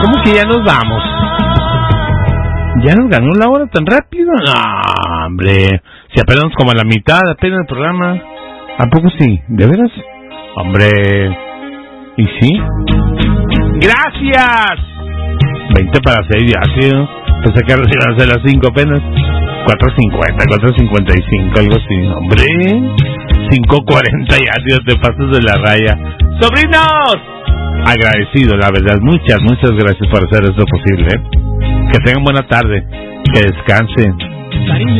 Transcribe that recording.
¿Cómo que ya nos vamos? ¿Ya nos ganó la hora tan rápido? No, hombre. Si apenas como a la mitad, apenas el programa. ¿A poco sí? ¿De veras? Hombre. ¿Y sí? ¡Gracias! 20 para 6 ya, tío. Pensé que iban a ser las 5 apenas. 4:50, 4:55, algo así. Hombre. 5:40 ya, tío. Te pasas de la raya. ¡Sobrinos! Agradecido, la verdad. Muchas gracias por hacer esto posible, ¿eh? Que tengan buena tarde. Que descansen.